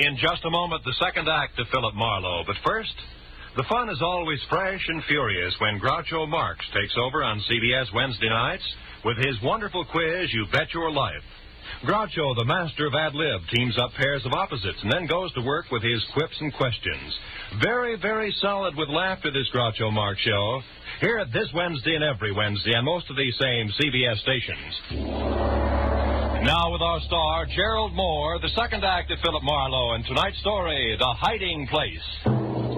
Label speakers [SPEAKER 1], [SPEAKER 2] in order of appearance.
[SPEAKER 1] In just a moment, the second act of Philip Marlowe. But first, the fun is always fresh and furious when Groucho Marx takes over on CBS Wednesday nights with his wonderful quiz, You Bet Your Life. Groucho, the master of ad-lib, teams up pairs of opposites and then goes to work with his quips and questions. Very, very solid with laughter, this Groucho Marx show. Hear it this Wednesday and every Wednesday on most of these same CBS stations. Now with our star, Gerald Moore, the second act of Philip Marlowe, and tonight's story, The Hiding Place.